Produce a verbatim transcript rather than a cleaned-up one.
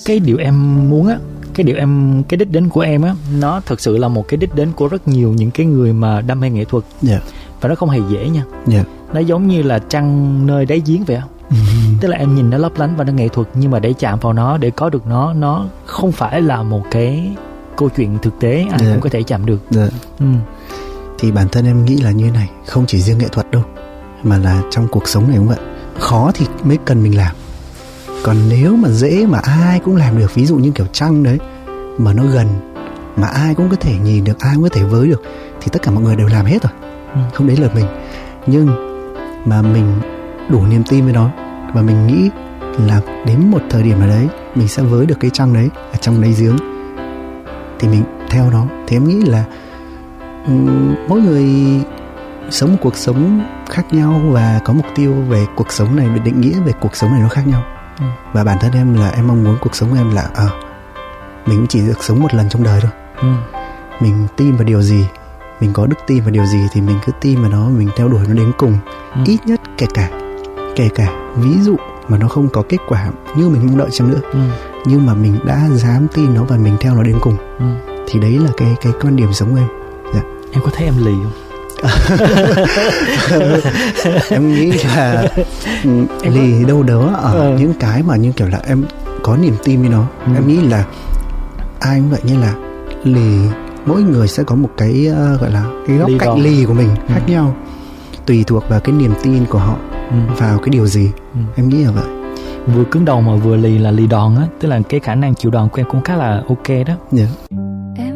cái điều em muốn á, cái điều em cái đích đến của em á, nó thực sự là một cái đích đến của rất nhiều những cái người mà đam mê nghệ thuật. Yeah. Và nó không hề dễ nha. Yeah. Nó giống như là trăng nơi đáy giếng vậy á. Mm-hmm. Tức là em nhìn nó lấp lánh và nó nghệ thuật, nhưng mà để chạm vào nó, để có được nó, nó không phải là một cái câu chuyện thực tế ai yeah. cũng có thể chạm được. Yeah. Ừ. Thì bản thân em nghĩ là như này, không chỉ riêng nghệ thuật đâu, mà là trong cuộc sống này cũng vậy. Khó thì mới cần mình làm. Còn nếu mà dễ mà ai cũng làm được, ví dụ như kiểu trăng đấy, mà nó gần, mà ai cũng có thể nhìn được, ai cũng có thể với được, thì tất cả mọi người đều làm hết rồi. Ừ. Không đấy là mình. Nhưng mà mình đủ niềm tin với nó, và mình nghĩ là đến một thời điểm nào đấy mình sẽ với được cái trăng đấy ở trong đáy giếng, thì mình theo nó. Thì em nghĩ là um, mỗi người sống một cuộc sống khác nhau, và có mục tiêu về cuộc sống này, về định nghĩa về cuộc sống này nó khác nhau. Ừ. Và bản thân em là em mong muốn cuộc sống của em là à, mình chỉ được sống một lần trong đời thôi. Ừ. Mình tin vào điều gì, mình có đức tin vào điều gì thì mình cứ tin vào nó, mình theo đuổi nó đến cùng. Ừ. Ít nhất kể cả kể cả ví dụ mà nó không có kết quả như mình mong đợi chăng nữa, ừ. nhưng mà mình đã dám tin nó và mình theo nó đến cùng. Ừ. Thì đấy là cái cái quan điểm sống của em. Dạ. Em có thấy em lì không? Em nghĩ là em lì có... đâu đó ở ừ. những cái mà như kiểu là em có niềm tin với nó. Ừ. Em nghĩ là ai cũng vậy, như là lì, mỗi người sẽ có một cái uh, gọi là cái góc lì cạnh đỏ. Lì của mình ừ. khác nhau, tùy thuộc vào cái niềm tin của họ ừ. vào cái điều gì. Ừ. Em nghĩ là vậy. Vừa cứng đầu mà vừa lì là lì đòn á, tức là cái khả năng chịu đòn của em cũng khá là ok đó. Yeah.